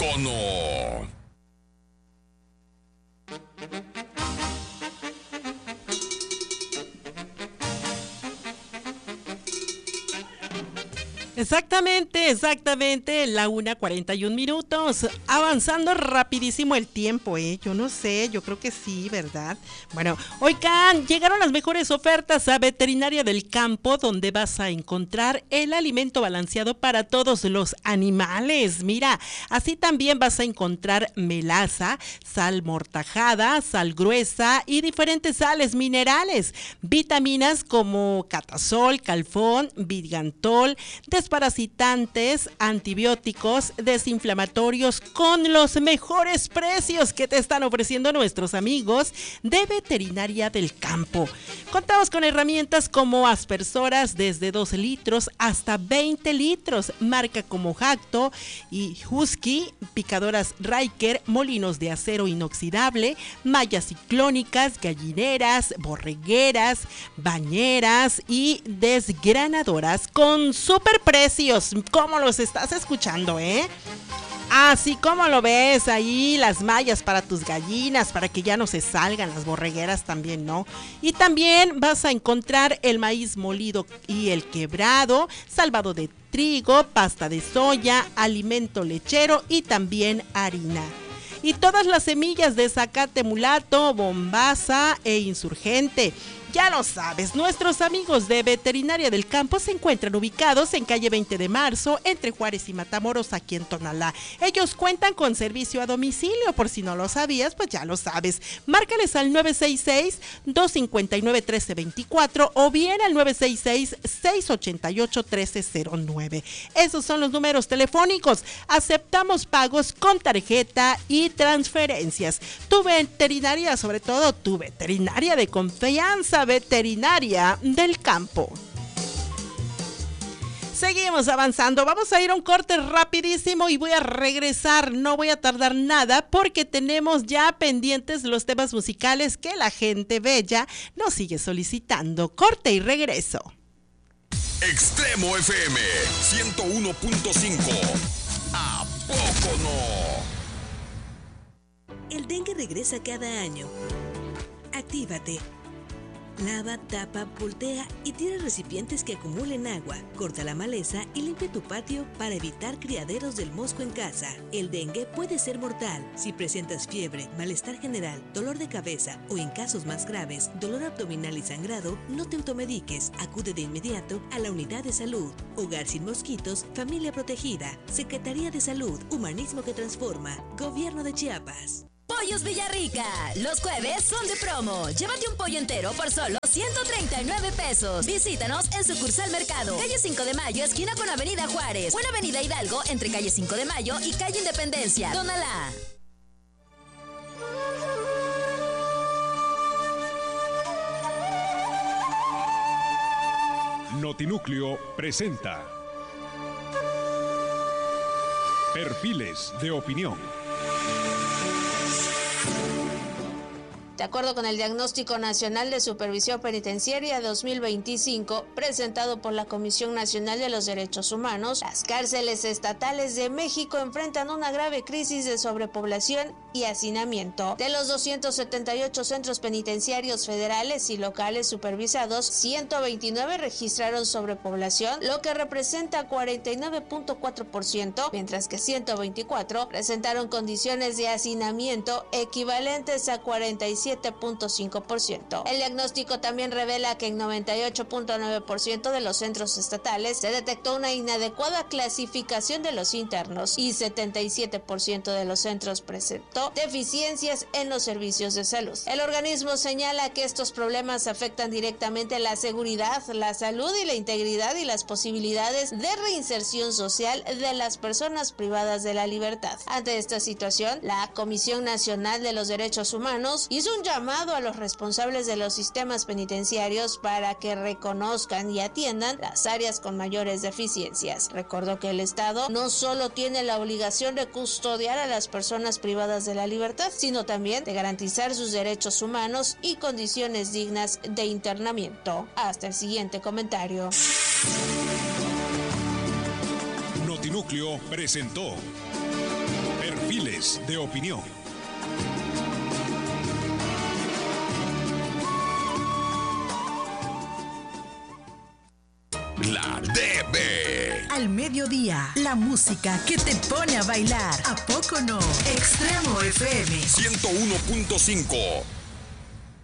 poco no? Exactamente, la 1:41. Avanzando rapidísimo el tiempo, yo no sé, yo creo que sí, ¿verdad? Bueno, oigan, llegaron las mejores ofertas a Veterinaria del Campo, donde vas a encontrar el alimento balanceado para todos los animales. Mira, así también vas a encontrar melaza, sal mortajada, sal gruesa y diferentes sales minerales, vitaminas como catazol, calfón, vigantol, desparasitantes, antibióticos, desinflamatorios con los mejores precios que te están ofreciendo nuestros amigos de Veterinaria del Campo. Contamos con herramientas como aspersoras desde 2 litros hasta 20 litros, marca como Jacto y Husky, picadoras Riker, molinos de acero inoxidable, mallas ciclónicas, gallineras, borregueras, bañeras y desgranadoras con super precios, como los estás escuchando, Así como lo ves ahí, las mallas para tus gallinas, para que ya no se salgan, las borregueras también, ¿no? Y también vas a encontrar el maíz molido y el quebrado, salvado de trigo, pasta de soya, alimento lechero y también harina. Y todas las semillas de zacate mulato, bombaza e insurgente. Ya lo sabes, nuestros amigos de Veterinaria del Campo se encuentran ubicados en calle 20 de marzo, entre Juárez y Matamoros, aquí en Tonalá. Ellos cuentan con servicio a domicilio, por si no lo sabías, pues ya lo sabes. Márcales al 966-259-1324 o bien al 966-688-1309. Esos son los números telefónicos. Aceptamos pagos con tarjeta y transferencias. Tu veterinaria, sobre todo tu veterinaria de confianza, Veterinaria del Campo. Seguimos avanzando, vamos a ir a un corte rapidísimo y voy a regresar, no voy a tardar nada porque tenemos ya pendientes los temas musicales que la gente bella nos sigue solicitando. Corte y regreso. Extremo FM 101.5. ¿A poco no? El dengue regresa cada año. Actívate. Lava, tapa, voltea y tira recipientes que acumulen agua. Corta la maleza y limpia tu patio para evitar criaderos del mosco en casa. El dengue puede ser mortal. Si presentas fiebre, malestar general, dolor de cabeza o en casos más graves, dolor abdominal y sangrado, no te automediques. Acude de inmediato a la unidad de salud. Hogar sin mosquitos, familia protegida. Secretaría de Salud, humanismo que transforma. Gobierno de Chiapas. Pollos Villarrica, los jueves son de promo. Llévate un pollo entero por solo 139 pesos. Visítanos en Sucursal Mercado, calle 5 de Mayo, esquina con Avenida Juárez, o en Avenida Hidalgo, entre calle 5 de Mayo y calle Independencia. Tonalá. Notinúcleo presenta Perfiles de Opinión. De acuerdo con el Diagnóstico Nacional de Supervisión Penitenciaria 2025, presentado por la Comisión Nacional de los Derechos Humanos, las cárceles estatales de México enfrentan una grave crisis de sobrepoblación y hacinamiento. De los 278 centros penitenciarios federales y locales supervisados, 129 registraron sobrepoblación, lo que representa 49.4%, mientras que 124 presentaron condiciones de hacinamiento equivalentes a 47.5%. El diagnóstico también revela que en 98.9% de los centros estatales se detectó una inadecuada clasificación de los internos y 77% de los centros presentó deficiencias en los servicios de salud. El organismo señala que estos problemas afectan directamente la seguridad, la salud y la integridad y las posibilidades de reinserción social de las personas privadas de la libertad. Ante esta situación, la Comisión Nacional de los Derechos Humanos hizo un llamado a los responsables de los sistemas penitenciarios para que reconozcan y atiendan las áreas con mayores deficiencias. Recordó que el Estado no solo tiene la obligación de custodiar a las personas privadas de la libertad, sino también de garantizar sus derechos humanos y condiciones dignas de internamiento. Hasta el siguiente comentario. Notinúcleo presentó Perfiles de opinión. La DB. Al mediodía, la música que te pone a bailar. ¿A poco no? Extremo FM 101.5.